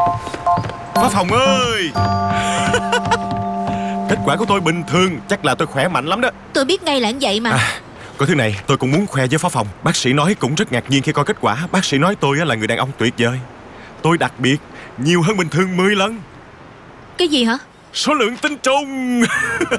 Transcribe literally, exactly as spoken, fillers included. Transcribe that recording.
Phá phòng ơi. Kết quả của tôi bình thường. Chắc là tôi khỏe mạnh lắm đó. Tôi biết ngay là như vậy mà. À, có thứ này tôi cũng muốn khoe với phó phòng. Bác sĩ nói cũng rất ngạc nhiên khi coi kết quả. Bác sĩ nói tôi là người đàn ông tuyệt vời. Tôi đặc biệt, nhiều hơn bình thường mười lần. Cái gì hả? Số lượng tinh trùng.